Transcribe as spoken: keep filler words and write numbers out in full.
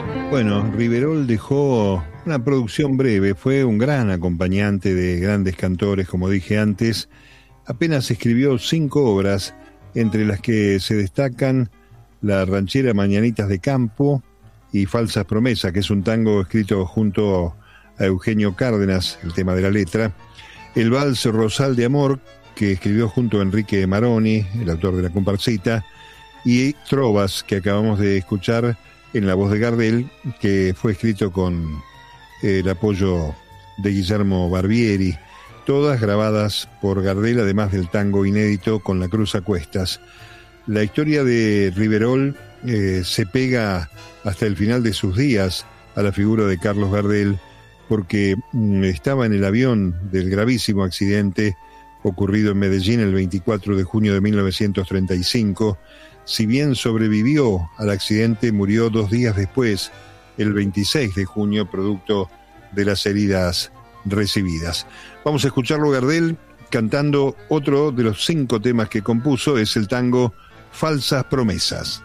Bueno, Riverol dejó una producción breve, fue un gran acompañante de grandes cantores, como dije antes. Apenas escribió cinco obras, entre las que se destacan la ranchera Mañanitas de Campo y Falsas Promesas, que es un tango escrito junto a Eugenio Cárdenas, el tema de la letra, el vals Rosal de Amor, que escribió junto a Enrique Maroni, el autor de La Comparsita, y Trovas, que acabamos de escuchar en la voz de Gardel, que fue escrito con el apoyo de Guillermo Barbieri, todas grabadas por Gardel, además del tango inédito Con la Cruz a Cuestas. La historia de Riverol eh, se pega hasta el final de sus días a la figura de Carlos Gardel, porque mm, estaba en el avión del gravísimo accidente ocurrido en Medellín el veinticuatro de junio de mil novecientos treinta y cinco. Si bien sobrevivió al accidente, murió dos días después, el veintiséis de junio, producto de las heridas recibidas. Vamos a escucharlo Gardel cantando otro de los cinco temas que compuso, es el tango Falsas Promesas.